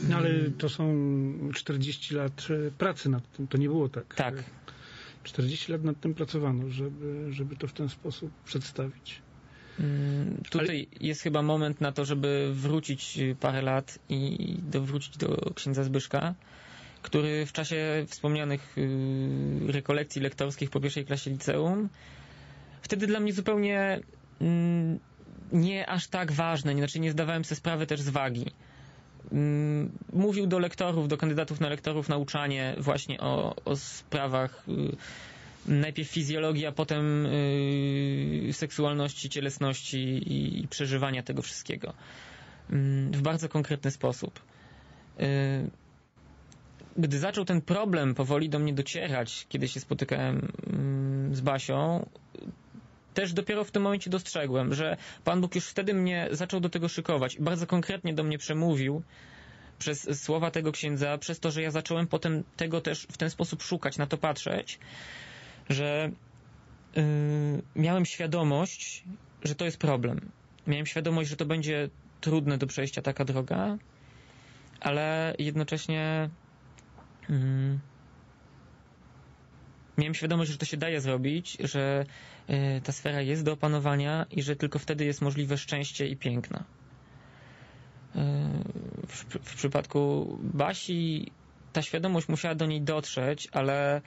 No ale to są 40 lat pracy nad tym. To nie było tak. Tak. 40 lat nad tym pracowano, żeby to w ten sposób przedstawić. Tutaj jest chyba moment na to, żeby wrócić parę lat i wrócić do księdza Zbyszka, który w czasie wspomnianych rekolekcji lektorskich po pierwszej klasie liceum, wtedy dla mnie zupełnie nie aż tak ważne, znaczy nie zdawałem sobie sprawy też z wagi. Mówił do lektorów, do kandydatów na lektorów nauczanie właśnie o sprawach najpierw fizjologii, a potem seksualności, cielesności i przeżywania tego wszystkiego. W bardzo konkretny sposób. Gdy zaczął ten problem powoli do mnie docierać, kiedy się spotykałem z Basią, też dopiero w tym momencie dostrzegłem, że Pan Bóg już wtedy mnie zaczął do tego szykować. Bardzo konkretnie do mnie przemówił przez słowa tego księdza, przez to, że ja zacząłem potem tego też w ten sposób szukać, na to patrzeć, że miałem świadomość, że to jest problem. Miałem świadomość, że to będzie trudne do przejścia taka droga, ale jednocześnie miałem świadomość, że to się daje zrobić, że ta sfera jest do opanowania i że tylko wtedy jest możliwe szczęście i piękno. W przypadku Basi ta świadomość musiała do niej dotrzeć, ale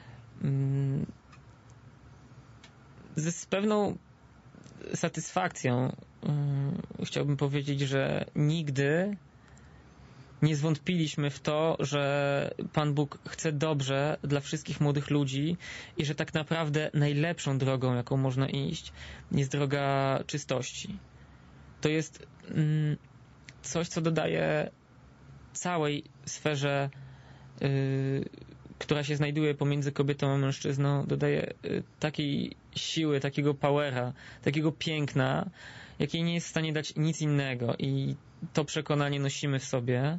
z pewną satysfakcją chciałbym powiedzieć, że nigdy nie zwątpiliśmy w to, że Pan Bóg chce dobrze dla wszystkich młodych ludzi i że tak naprawdę najlepszą drogą, jaką można iść, jest droga czystości. To jest coś, co dodaje całej sferze, która się znajduje pomiędzy kobietą a mężczyzną, dodaje takiej siły, takiego powera, takiego piękna, jakiej nie jest w stanie dać nic innego. I to przekonanie nosimy w sobie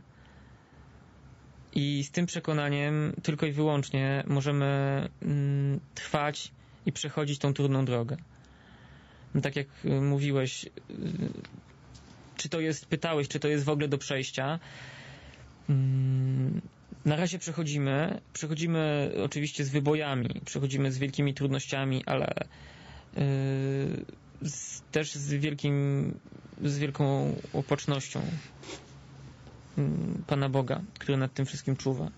i z tym przekonaniem tylko i wyłącznie możemy trwać i przechodzić tą trudną drogę. No, tak jak mówiłeś, pytałeś, czy to jest w ogóle do przejścia. Na razie przechodzimy oczywiście z wybojami, przechodzimy z wielkimi trudnościami, ale też z wielką opatrznością Pana Boga, który nad tym wszystkim czuwa.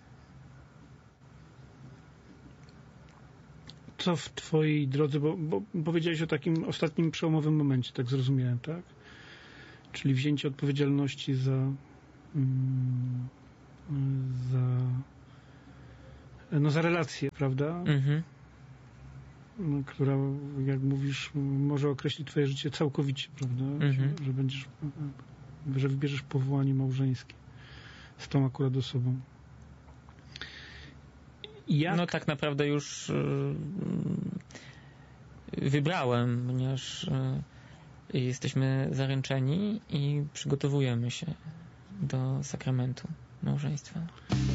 Co w twojej drodze, bo powiedziałeś o takim ostatnim przełomowym momencie, tak zrozumiałem, tak? Czyli wzięcie odpowiedzialności za relację, prawda? Mhm. Która, jak mówisz, może określić twoje życie całkowicie, prawda? Mhm. Że wybierzesz powołanie małżeńskie z tą akurat osobą. No tak naprawdę już wybrałem, ponieważ jesteśmy zaręczeni i przygotowujemy się do sakramentu małżeństwa.